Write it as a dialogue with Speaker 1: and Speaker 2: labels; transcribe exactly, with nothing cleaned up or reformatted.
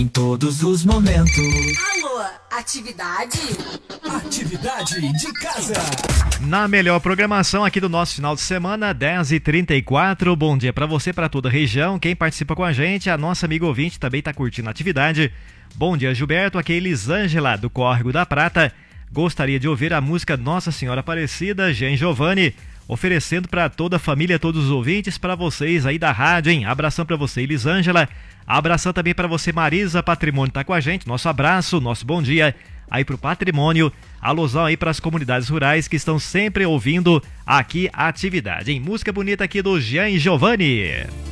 Speaker 1: Em todos os momentos.
Speaker 2: Alô, atividade?
Speaker 1: Atividade de casa.
Speaker 3: Na melhor programação aqui do nosso final de semana, dez e trinta e quatro. Bom dia pra você, pra toda a região. Quem participa com a gente, a nossa amiga ouvinte também tá curtindo a atividade. Bom dia, Gilberto. Aqui é Elisângela, do Córrego da Prata. Gostaria de ouvir a música Nossa Senhora Aparecida, Jean Giovanni, oferecendo para toda a família, todos os ouvintes, para vocês aí da rádio, hein? Abração para você, Elisângela. Abração também para você, Marisa Patrimônio, tá com a gente. Nosso abraço, nosso bom dia aí pro Patrimônio. Alusão aí para as comunidades rurais que estão sempre ouvindo aqui a atividade, hein? Música bonita aqui do Jean Giovanni.